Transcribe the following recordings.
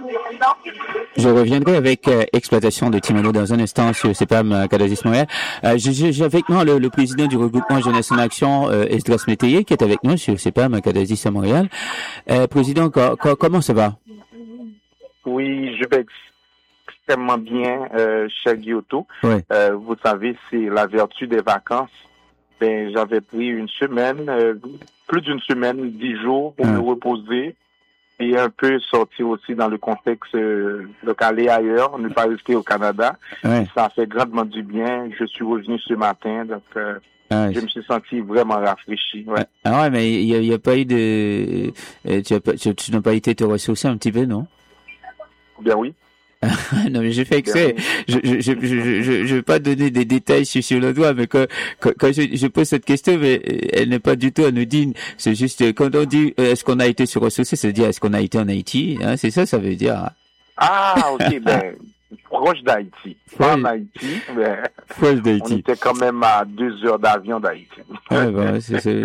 Je reviendrai avec exploitation de Timono dans un instant sur CEPAM Cadasis Montréal. J'ai avec moi le président du regroupement Jeunesse en Action, Esdras Métayer, qui est avec nous sur CEPAM Cadasis à Montréal. Président, comment ça va? Oui, je vais extrêmement bien, cher Guillotot. Ouais. Vous savez, c'est la vertu des vacances. Ben, j'avais pris une semaine, plus d'une semaine, 10 jours pour me reposer et un peu sortir aussi dans le contexte local et ailleurs, ne pas rester au Canada. Ouais. Ça a fait grandement du bien. Je suis revenu ce matin, donc je me suis senti vraiment rafraîchi. Ouais. Ah ouais, mais il y a pas eu de... tu n'as pas été te ressourcer un petit peu, non? Bien oui. Non, mais j'ai fait exprès. Je vais pas donner des détails sur le doigt, mais quand je pose cette question, mais elle n'est pas du tout anodine. C'est juste, quand on dit, est-ce qu'on a été sur ressources, c'est dire, est-ce qu'on a été en Haïti, hein, c'est ça veut dire. Ah, ok, ben, proche d'Haïti. Pas en Haïti, mais proche d'Haïti. On était quand même à 2 heures d'avion d'Haïti. Ouais, bon,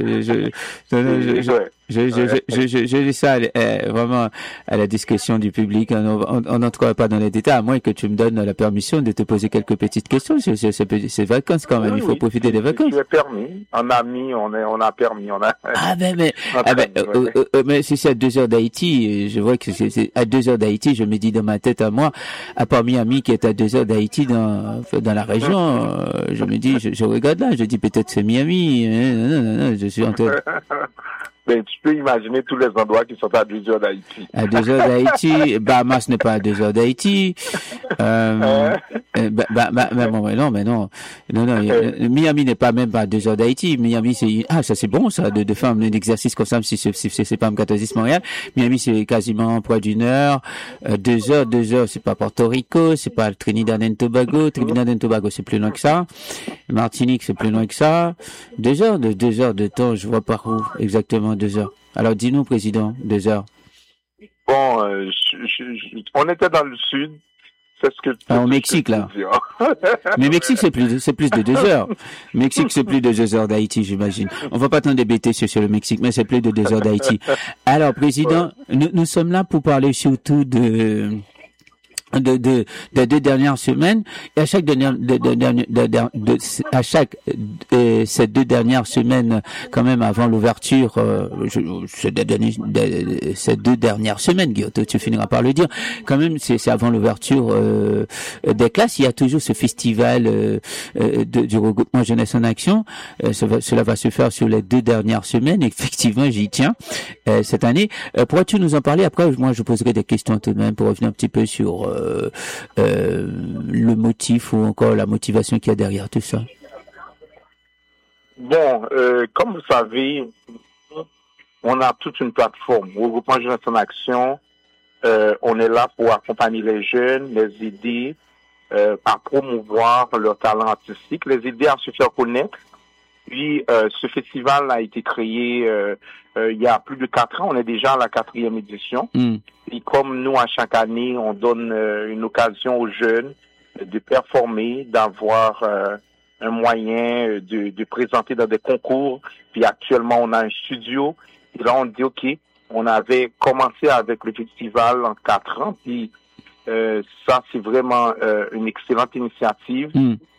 je laisse ça vraiment à la discussion du public. On n'entrera pas dans les détails, à moins que tu me donnes la permission de te poser quelques petites questions sur ces vacances quand même. Il faut profiter des vacances. Tu es permis. En ami, on a permis. Mais si c'est à 2 heures d'Haïti, je vois que c'est à 2 heures d'Haïti, je me dis dans ma tête à moi, à part Miami qui est à 2 heures d'Haïti dans la région, je me dis, je regarde là, je dis peut-être c'est Miami. Non, je suis en train. Ben, tu peux imaginer tous les endroits qui sont à 2 heures d'Haïti. À 2 heures d'Haïti, Bahamas n'est pas à 2 heures d'Haïti. Non. Miami n'est pas même pas à 2 heures d'Haïti. Miami, ça c'est bon, ça, de faire un exercice comme ça, si c'est pas Cadasis Montréal. Miami, c'est quasiment près d'une heure. 2 heures, c'est pas Porto Rico, c'est pas Trinidad and Tobago. Trinidad and Tobago, c'est plus loin que ça. Martinique, c'est plus loin que ça. 2 heures de temps, je vois par où exactement 2 heures. Alors dis-nous, président, 2 heures. Bon, on était dans le sud. C'est ce que au Mexique, là. Mais Mexique, c'est plus de 2 heures. Mexique, c'est plus de 2 heures d'Haïti, j'imagine. On va pas t'en débêter sur le Mexique, mais c'est plus de 2 heures d'Haïti. Alors, président, nous sommes là pour parler surtout des 2 dernières semaines, et à chaque ces 2 dernières semaines, quand même avant l'ouverture, ces 2 dernières semaines, Guillaume, tu finiras par le dire, quand même, c'est avant l'ouverture des classes, il y a toujours ce festival du regroupement Jeunesse en Action. Cela va se faire sur les 2 dernières semaines. Effectivement, j'y tiens cette année. Pourrais-tu nous en parler? Après, moi, je poserai des questions tout de même pour revenir un petit peu sur le motif ou encore la motivation qu'il y a derrière tout ça. Bon, comme vous savez, on a toute une plateforme. Au regroupement Jeunesse en Action, on est là pour accompagner les jeunes, les aider à promouvoir leur talent artistique, les aider à se faire connaître. Puis, ce festival a été créé il y a plus de 4 ans. On est déjà à la 4e édition. Et comme nous, à chaque année, on donne une occasion aux jeunes de performer, d'avoir un moyen de présenter dans des concours. Puis actuellement, on a un studio. Et là, on dit, OK, on avait commencé avec le festival en 4 ans. Puis ça, c'est vraiment une excellente initiative.